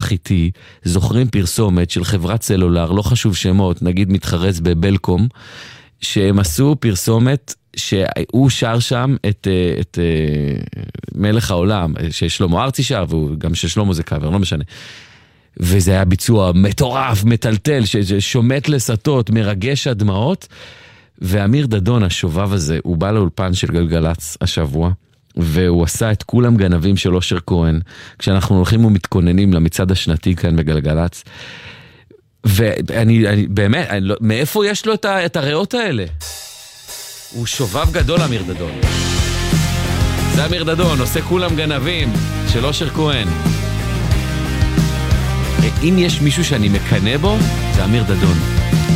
בטח איתי, זוכרים פרסומת של חברת סלולר, לא חשוב שמות, נגיד מתחרז בבלקום, שהם עשו פרסומת שהוא שר שם את מלך העולם, ששלמה ארצי שר, וגם ששלמה זה קאבר, לא משנה. וזה היה ביצוע מטורף, מטלטל, ששומט לסטות, מרגש הדמעות, ואמיר דדון, השובב הזה, הוא בא לאולפן של גלגלץ השבוע, והוא עשה את כולם גנבים של אושר כהן, כשאנחנו הולכים ומתכוננים למצעד השנתי כאן בגלגלץ, ואני באמת, מאיפה יש לו את הריאות האלה? הוא שובב גדול, אמיר דדון. זה אמיר דדון, עושה כולם גנבים של אושר כהן. אם יש מישהו שאני מקנה בו, זה אמיר דדון.